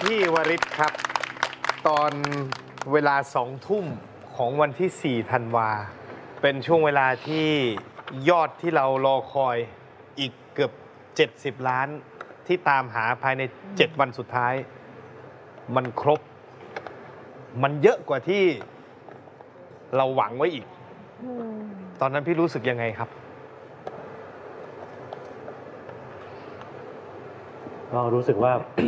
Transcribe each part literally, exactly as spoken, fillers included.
พี่วริศครับตอนเวลาสองทุ่มของวันที่สี่ธันวาเป็นช่วงเวลาที่ยอดที่เรารอคอยอีกเกือบเจ็ดสิบล้านที่ตามหาภายในเจ็ดวันสุดท้ายมันครบมันเยอะกว่าที่เราหวังไว้อีกตอนนั้นพี่รู้สึกยังไงครับก็รู้สึกว่า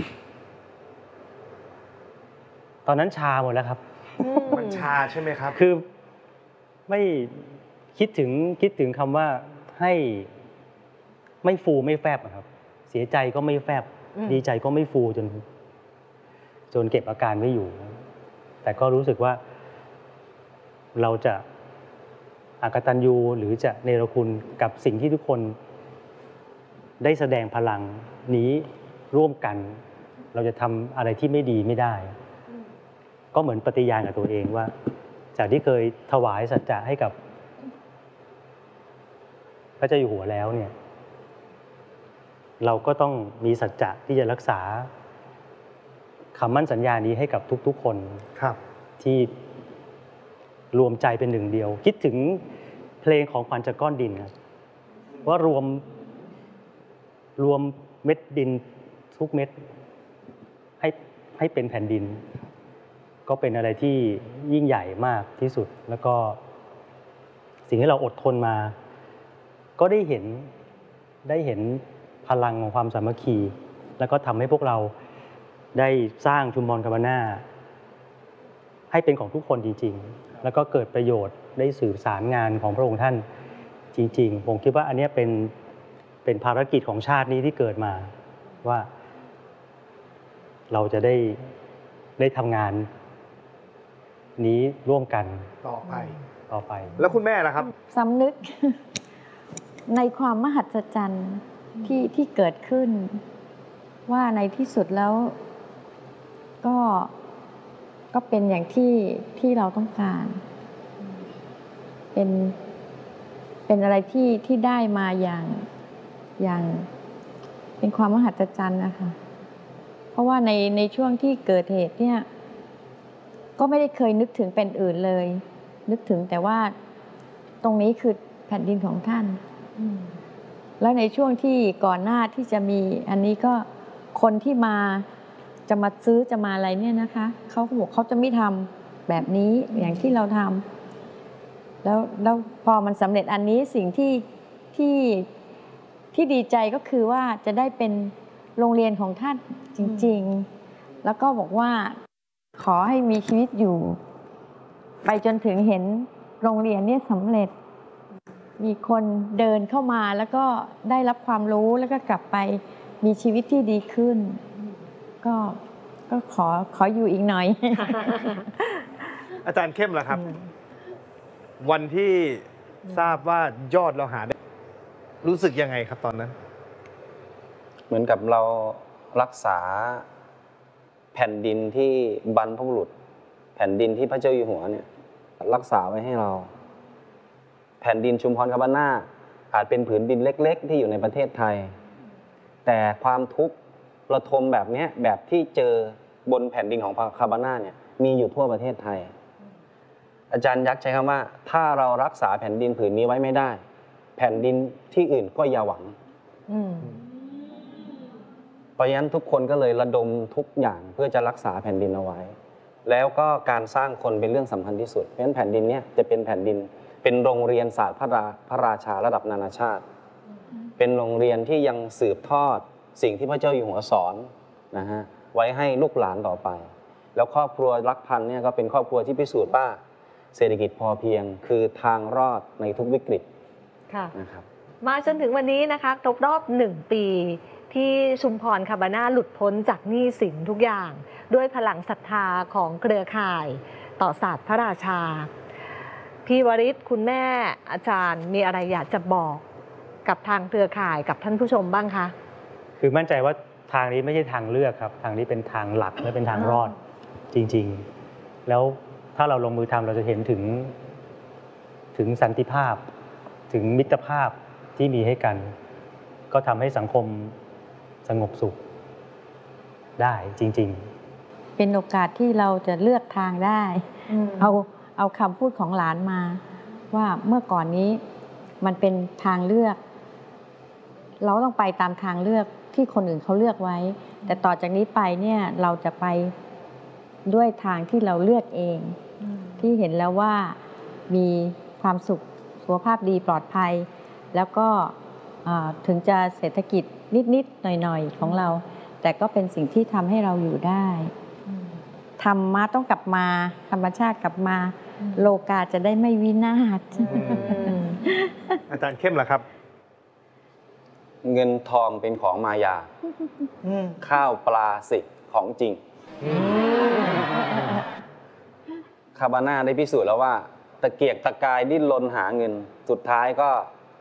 ตอนนั้นชาหมดแล้วครับมันชาใช่ไหมครับคือไม่คิดถึงคิดถึงคำว่าให้ไม่ฟูไม่แฟบครับเสียใจก็ไม่แฟบดีใจก็ไม่ฟูจนจนเก็บอาการไม่อยู่แต่ก็รู้สึกว่าเราจะอกตัญญูหรือจะเนรคุณกับสิ่งที่ทุกคนได้แสดงพลังนี้ร่วมกันเราจะทำอะไรที่ไม่ดีไม่ได้ก็เหมือนปฏิญาณกับตัวเองว่าจากที่เคยถวายสัจจะให้กับพระเจ้าอยู่หัวแล้วเนี่ยเราก็ต้องมีสัจจะที่จะรักษาคำมั่นสัญญานี้ให้กับทุกๆคนครับที่รวมใจเป็นหนึ่งเดียวคิดถึงเพลงของขวัญจากก้อนดินครับว่ารวมรวมเม็ดดินทุกเม็ดให้ให้เป็นแผ่นดินก็เป็นอะไรที่ยิ่งใหญ่มากที่สุดแล้วก็สิ่งที่เราอดทนมาก็ได้เห็นได้เห็นพลังของความสามัคคีแล้วก็ทำให้พวกเราได้สร้างชุมพรคาบาน่าให้เป็นของทุกคนจริงๆแล้วก็เกิดประโยชน์ได้สื่อสารงานของพระองค์ท่านจริงๆผมคิดว่าอันนี้เป็นเป็นภารกิจของชาตินี้ที่เกิดมาว่าเราจะได้ได้ทำงานนี้ร่วมกันต่อไปต่อไปแล้วคุณแม่ล่ะครับสำนึกในความมหัศจรรย์ที่ที่เกิดขึ้นว่าในที่สุดแล้วก็ก็เป็นอย่างที่ที่เราต้องการเป็นเป็นอะไรที่ที่ได้มาอย่างอย่างเป็นความมหัศจรรย์นะคะเพราะว่าในในช่วงที่เกิดเหตุเนี่ยก็ไม่ได้เคยนึกถึงเป็นอื่นเลยนึกถึงแต่ว่าตรงนี้คือแผ่นดินของท่านแล้วในช่วงที่ก่อนหน้าที่จะมีอันนี้ก็คนที่มาจะมาซื้อจะมาอะไรเนี่ยนะคะเขาบอกเขาจะไม่ทำแบบนี้อย่างที่เราทำแล้วแล้วพอมันสำเร็จอันนี้สิ่งที่ที่ที่ดีใจก็คือว่าจะได้เป็นโรงเรียนของท่านจริงๆแล้วก็บอกว่าขอให้มีชีวิตอยู่ไปจนถึงเห็นโรงเรียนเนี่ยสำเร็จมีคนเดินเข้ามาแล้วก็ได้รับความรู้แล้วก็กลับไปมีชีวิตที่ดีขึ้นก็ก็ขอขออยู่อีกหน่อยอาจารย์เข้มล่ะครับวันที่ทราบว่ายอดเราหาได้รู้สึกยังไงครับตอนนั้นเหมือนกับเรารักษาแผ่นดินที่บรรพบุรุษแผ่นดินที่พระเจ้าอยู่หัวเนี่ยรักษาไว้ให้เราแผ่นดินชุมพรคาบาน่าอาจเป็นผืนดินเล็กๆที่อยู่ในประเทศไทยแต่ความทุกข์ระทมแบบนี้แบบที่เจอบนแผ่นดินของคาบาน่าเนี่ยมีอยู่ทั่วประเทศไทยอาจารย์ยักษ์ใช้คำว่าถ้าเรารักษาแผ่นดินผืนนี้ไว้ไม่ได้แผ่นดินที่อื่นก็อย่าหวังเพราะฉะนั้นทุกคนก็เลยระดมทุกอย่างเพื่อจะรักษาแผ่นดินเอาไว้แล้วก็การสร้างคนเป็นเรื่องสำคัญที่สุดเพราะฉะนั้นแผ่นดินนี้จะเป็นแผ่นดินเป็นโรงเรียนศาสตร์พระราพระราชาระดับนานาชาติเป็นโรงเรียนที่ยังสืบทอดสิ่งที่พระเจ้าอยู่หัวสอนนะฮะไว้ให้ลูกหลานต่อไปแล้วครอบครัวรักพันเนี่ยก็เป็นครอบครัวที่พิสูจน์ว่าเศรษฐกิจพอเพียงคือทางรอดในทุกวิกฤตนะครับมาจนถึงวันนี้นะคะครบรอบหนึ่งปีที่ชุมพรคาบาน่าหลุดพ้นจากหนี้สินทุกอย่างด้วยพลังศรัทธาของเครือข่ายต่อศาสตร์พระราชาพี่วริศคุณแม่อาจารย์มีอะไรอยากจะบอกกับทางเครือข่ายกับท่านผู้ชมบ้างคะคือมั่นใจว่าทางนี้ไม่ใช่ทางเลือกครับทางนี้เป็นทางหลักและเป็นทางรอดจริงๆแล้วถ้าเราลงมือทำเราจะเห็นถึงถึงสันติภาพถึงมิตรภาพที่มีให้กันก็ทำให้สังคมสงบสุขได้จริงๆเป็นโอกาสที่เราจะเลือกทางได้ เอาเอาคำพูดของหลานมา ว่าเมื่อก่อนนี้มันเป็นทางเลือก เราต้องไปตามทางเลือกที่คนอื่นเขาเลือกไว้ แต่ต่อจากนี้ไปเนี่ยเราจะไปด้วยทางที่เราเลือกเอง ที่เห็นแล้วว่ามีความสุขสุขภาพดีปลอดภัย แล้วก็ถึงจะเศรษฐกิจนิดๆหน่อยๆของเรา แต่ก็เป็นสิ่งที่ทำให้เราอยู่ได้ธรรมะต้องกลับมาธรรมชาติกลับมา โลกาจะได้ไม่วินาศอาจารย์เข้มล่ะครับเงินทองเป็นของมายา ข้าวปลาสิของจริง คาบาน่าได้พิสูจน์แล้วว่า ตะเกียกตะกายดิ้นรนหาเงิน สุดท้ายก็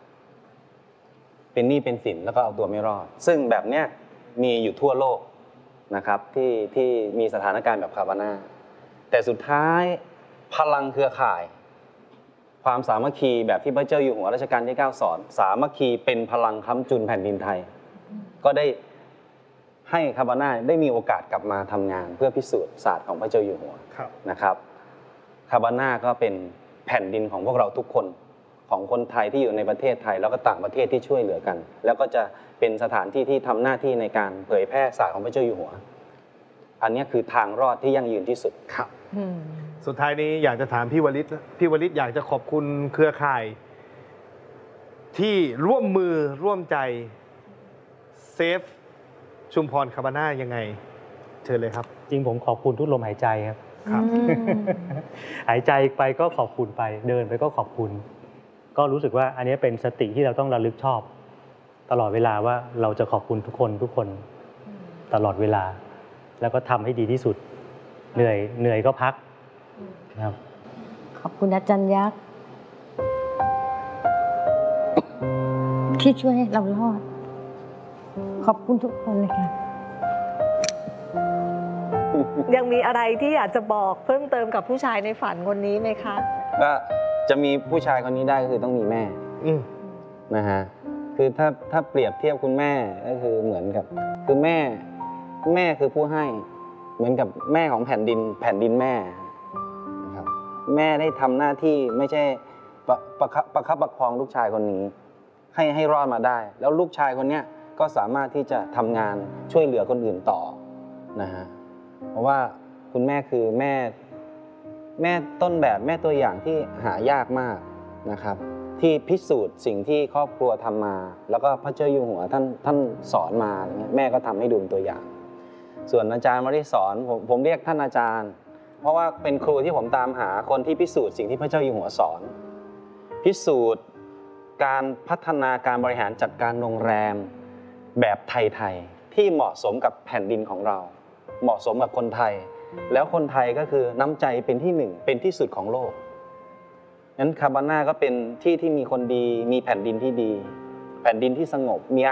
เป็นหนี้เป็นสินแล้วก็เอาตัวไม่รอด ซึ่งแบบเนี้ยมีอยู่ทั่วโลกนะครับ ที่ที่มีสถานการณ์แบบคาบาน่าแต่สุดท้ายพลังเครือข่าย ความสามัคคีแบบที่พระเจ้าอยู่หัวรัชกาลที่เก้าสอน สามัคคีเป็นพลังค้ำจุนแผ่นดินไทย ก็ได้ให้คาบาน่าได้มีโอกาสกลับมาทำงานเพื่อพิสูจน์ศาสตร์ของพระเจ้าอยู่หัวนะครับคาบาน่าก็เป็นแผ่นดินของพวกเราทุกคนของคนไทยที่อยู่ในประเทศไทยแล้วก็ต่างประเทศที่ช่วยเหลือกัน แล้วก็จะเป็นสถานที่ที่ทำหน้าที่ในการเผยแพร่ศาสตร์ของพระเจ้าอยู่หัว อันนี้คือทางรอดที่ยั่งยืนที่สุดครับสุดท้ายนี้อยากจะถามพี่วลิตพี่วลิตอยากจะขอบคุณเครือข่าย ที่ร่วมมือร่วมใจเซฟชุมพรคาบาน่ายังไงเชิญเลยครับจริงผมขอบคุณทุกลมหายใจครับครับหายใจไปก็ขอบคุณไปเดินไปก็ขอบคุณก็รู้สึกว่าอันนี้เป็นสติที่เราต้องระลึกชอบตลอดเวลาว่าเราจะขอบคุณทุกคนทุกคนตลอดเวลาแล้วก็ทำให้ดีที่สุดเหนื่อยเหนื่อยก็พักครับขอบคุณอาจารย์ยักษ์ที่ช่วยให้เรารอดขอบคุณทุกคนเลยค่ะยังมีอะไรที่อยากจะบอกเพิ่มเติมกับผู้ชายในฝันคนนี้ไหมคะก็จะมีผู้ชายคนนี้ได้ก็คือต้องมีแม่นะฮะคือถ้าถ้าเปรียบเทียบคุณแม่ก็คือเหมือนกับคือแม่แม่คือผู้ให้เหมือนกับแม่ของแผ่นดินแผ่นดินแม่นะครับแม่ได้ทำหน้าที่ไม่ใช่ประประคับประคับประคองลูกชายคนนี้ให้ให้รอดมาได้แล้วลูกชายคนนี้ก็สามารถที่จะทำงานช่วยเหลือคนอื่นต่อนะฮะเพราะว่าคุณแม่คือแม่แม่ต้นแบบแม่ตัวอย่างที่หายากมากนะครับที่พิสูจน์สิ่งที่ครอบครัวทำมาแล้วก็พระเจ้าอยู่หัวท่านท่านสอนมาอะไรเงี้ยแม่ก็ทำให้ดูเป็นตัวอย่างส่วนอาจารย์ไม่ได้สอนผมผมเรียกท่านอาจารย์เพราะว่าเป็นครูที่ผมตามหาคนที่พิสูจน์สิ่งที่พระเจ้าอยู่หัวสอนพิสูจน์การพัฒนาการบริหารจัดการโรงแรมแบบไทยๆที่เหมาะสมกับแผ่นดินของเราเหมาะสมกับคนไทยแล้วคนไทยก็คือน้ำใจเป็นที่หนึ่งเป็นที่สุดของโลกนั้นคาบาน่าก็เป็นที่ที่มีคนดีมีแผ่นดินที่ดีแผ่นดินที่สงบมี